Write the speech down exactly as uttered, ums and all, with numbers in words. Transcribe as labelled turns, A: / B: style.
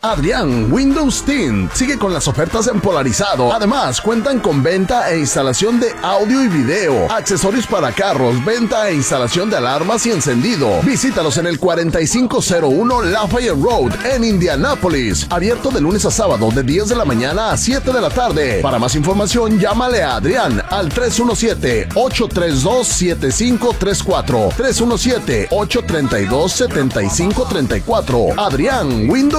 A: Adrián Windows Tint sigue con las ofertas en polarizado. Además, cuentan con venta e instalación de audio y video, accesorios para carros, venta e instalación de alarmas y encendido. Visítalos en el cuarenta y cinco cero uno Lafayette Road en Indianápolis. Abierto de lunes a sábado de diez de la mañana a siete de la tarde. Para más información, llámale a Adrián al tres uno siete, ocho tres dos, siete cinco tres cuatro. tres uno siete, ocho tres dos, siete cinco tres cuatro. Adrián Windows